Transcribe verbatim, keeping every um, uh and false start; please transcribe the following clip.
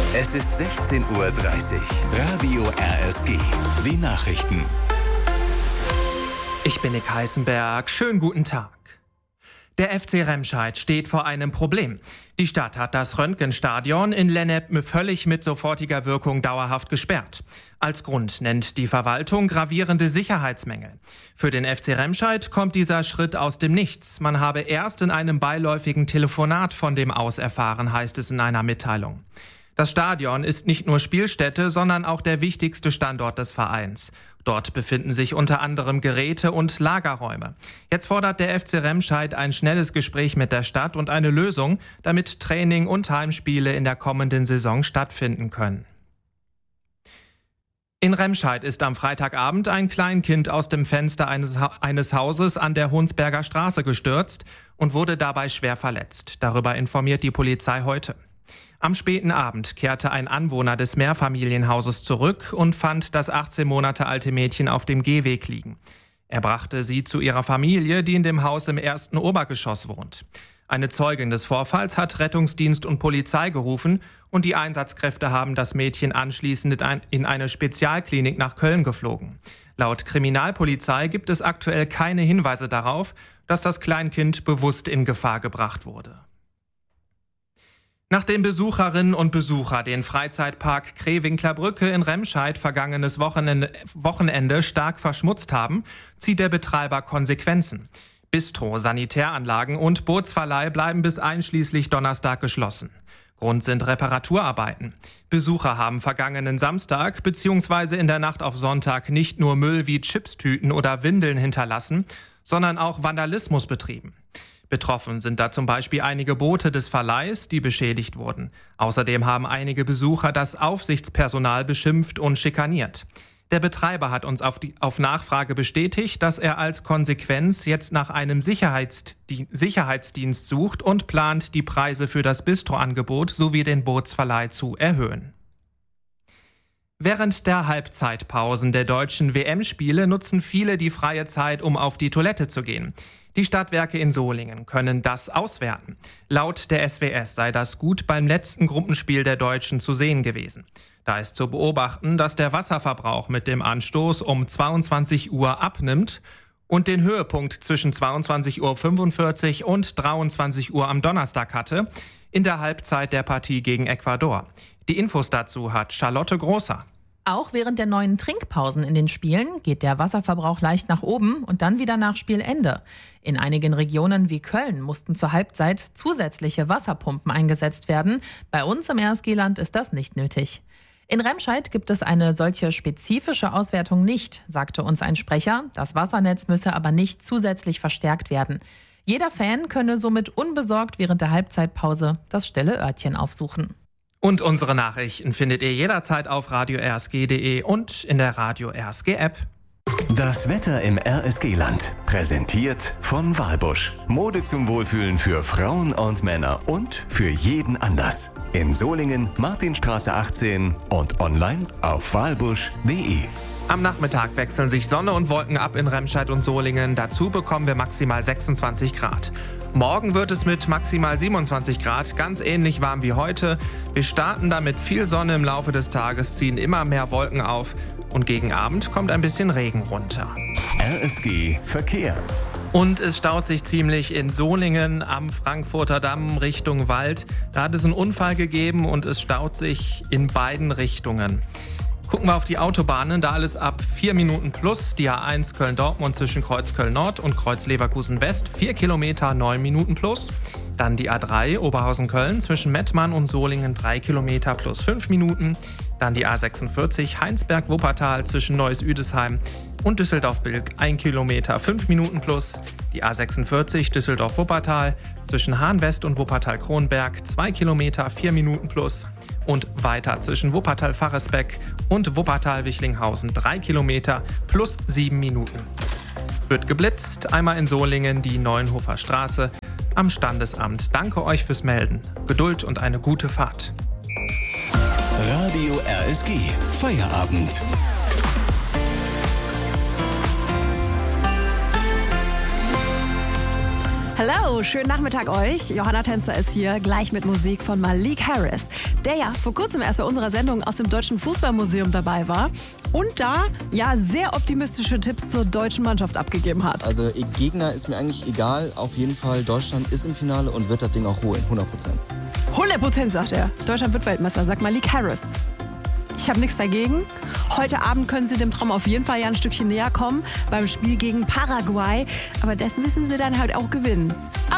Es ist sechzehn Uhr dreißig. Radio R S G. Die Nachrichten. Ich bin Nick Heißenberg. Schönen guten Tag. Der F C Remscheid steht vor einem Problem. Die Stadt hat das Röntgenstadion in Lennep völlig mit sofortiger Wirkung dauerhaft gesperrt. Als Grund nennt die Verwaltung gravierende Sicherheitsmängel. Für den F C Remscheid kommt dieser Schritt aus dem Nichts. Man habe erst in einem beiläufigen Telefonat von dem Aus erfahren, heißt es in einer Mitteilung. Das Stadion ist nicht nur Spielstätte, sondern auch der wichtigste Standort des Vereins. Dort befinden sich unter anderem Geräte und Lagerräume. Jetzt fordert der F C Remscheid ein schnelles Gespräch mit der Stadt und eine Lösung, damit Training und Heimspiele in der kommenden Saison stattfinden können. In Remscheid ist am Freitagabend ein Kleinkind aus dem Fenster eines, ha- eines Hauses an der Hunsberger Straße gestürzt und wurde dabei schwer verletzt. Darüber informiert die Polizei heute. Am späten Abend kehrte ein Anwohner des Mehrfamilienhauses zurück und fand das achtzehn Monate alte Mädchen auf dem Gehweg liegen. Er brachte sie zu ihrer Familie, die in dem Haus im ersten Obergeschoss wohnt. Eine Zeugin des Vorfalls hat Rettungsdienst und Polizei gerufen und die Einsatzkräfte haben das Mädchen anschließend in eine Spezialklinik nach Köln geflogen. Laut Kriminalpolizei gibt es aktuell keine Hinweise darauf, dass das Kleinkind bewusst in Gefahr gebracht wurde. Nachdem Besucherinnen und Besucher den Freizeitpark Krähwinkler Brücke in Remscheid vergangenes Wochenende, Wochenende stark verschmutzt haben, zieht der Betreiber Konsequenzen. Bistro, Sanitäranlagen und Bootsverleih bleiben bis einschließlich Donnerstag geschlossen. Grund sind Reparaturarbeiten. Besucher haben vergangenen Samstag bzw. in der Nacht auf Sonntag nicht nur Müll wie Chipstüten oder Windeln hinterlassen, sondern auch Vandalismus betrieben. Betroffen sind da zum Beispiel einige Boote des Verleihs, die beschädigt wurden. Außerdem haben einige Besucher das Aufsichtspersonal beschimpft und schikaniert. Der Betreiber hat uns auf, die, auf Nachfrage bestätigt, dass er als Konsequenz jetzt nach einem Sicherheitsdi- Sicherheitsdienst sucht und plant, die Preise für das Bistroangebot sowie den Bootsverleih zu erhöhen. Während der Halbzeitpausen der deutschen W M-Spiele nutzen viele die freie Zeit, um auf die Toilette zu gehen. Die Stadtwerke in Solingen können das auswerten. Laut der S W S sei das gut beim letzten Gruppenspiel der Deutschen zu sehen gewesen. Da ist zu beobachten, dass der Wasserverbrauch mit dem Anstoß um zweiundzwanzig Uhr abnimmt und den Höhepunkt zwischen zweiundzwanzig Uhr fünfundvierzig und dreiundzwanzig Uhr am Donnerstag hatte, in der Halbzeit der Partie gegen Ecuador. Die Infos dazu hat Charlotte Großer. Auch während der neuen Trinkpausen in den Spielen geht der Wasserverbrauch leicht nach oben und dann wieder nach Spielende. In einigen Regionen wie Köln mussten zur Halbzeit zusätzliche Wasserpumpen eingesetzt werden. Bei uns im R S G-Land ist das nicht nötig. In Remscheid gibt es eine solche spezifische Auswertung nicht, sagte uns ein Sprecher. Das Wassernetz müsse aber nicht zusätzlich verstärkt werden. Jeder Fan könne somit unbesorgt während der Halbzeitpause das stille Örtchen aufsuchen. Und unsere Nachrichten findet ihr jederzeit auf radio r s g punkt d e und in der Radio R S G App. Das Wetter im R S G-Land. Präsentiert von Walbusch. Mode zum Wohlfühlen für Frauen und Männer und für jeden Anlass. In Solingen, Martinstraße achtzehn und online auf walbusch punkt d e. Am Nachmittag wechseln sich Sonne und Wolken ab in Remscheid und Solingen. Dazu bekommen wir maximal sechsundzwanzig Grad. Morgen wird es mit maximal siebenundzwanzig Grad ganz ähnlich warm wie heute. Wir starten da mit viel Sonne im Laufe des Tages, ziehen immer mehr Wolken auf und gegen Abend kommt ein bisschen Regen runter. R S G Verkehr. Und es staut sich ziemlich in Solingen am Frankfurter Damm Richtung Wald. Da hat es einen Unfall gegeben und es staut sich in beiden Richtungen. Gucken wir auf die Autobahnen, da alles ab vier Minuten plus. Die A eins Köln-Dortmund zwischen Kreuz Köln-Nord und Kreuz Leverkusen-West, vier Kilometer, neun Minuten plus. Dann die A drei Oberhausen-Köln zwischen Mettmann und Solingen, drei Kilometer plus fünf Minuten. Dann die A sechsundvierzig Heinsberg-Wuppertal zwischen Neuss-Üdesheim und Düsseldorf-Bilk, ein Kilometer, fünf Minuten plus. Die A sechsundvierzig Düsseldorf-Wuppertal zwischen Hahn-West und Wuppertal-Kronberg, zwei Kilometer, vier Minuten plus. Und weiter zwischen Wuppertal-Faresbeck und Wuppertal-Wichlinghausen, drei Kilometer plus sieben Minuten. Es wird geblitzt, einmal in Solingen die Neuenhofer Straße am Standesamt. Danke euch fürs Melden. Geduld und eine gute Fahrt. Radio R S G Feierabend. Hallo, schönen Nachmittag euch. Johanna Tänzer ist hier, gleich mit Musik von Malik Harris, der ja vor kurzem erst bei unserer Sendung aus dem Deutschen Fußballmuseum dabei war und da ja sehr optimistische Tipps zur deutschen Mannschaft abgegeben hat. Also Gegner ist mir eigentlich egal, auf jeden Fall Deutschland ist im Finale und wird das Ding auch holen, hundert Prozent. hundert Prozent sagt er. Deutschland wird Weltmeister, sagt Malik Harris. Ich habe nichts dagegen. Heute Abend können Sie dem Traum auf jeden Fall ja ein Stückchen näher kommen beim Spiel gegen Paraguay. Aber das müssen Sie dann halt auch gewinnen. Aber